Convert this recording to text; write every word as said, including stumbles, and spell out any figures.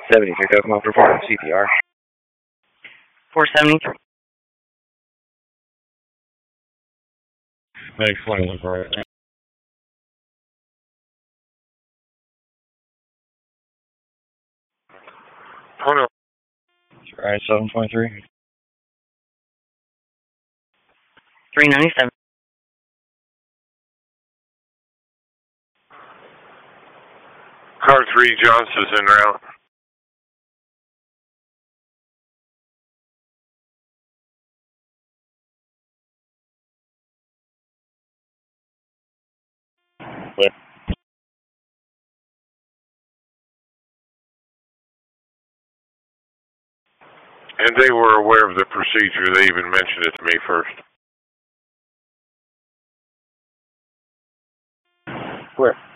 seventy-three, come on, perform C P R. four seventy-three. Make flight look right. Hold on. Alright, seven point three. three ninety-seven. Car three, Johnson's en route. Clear. And they were aware of the procedure. They even mentioned it to me first. Where?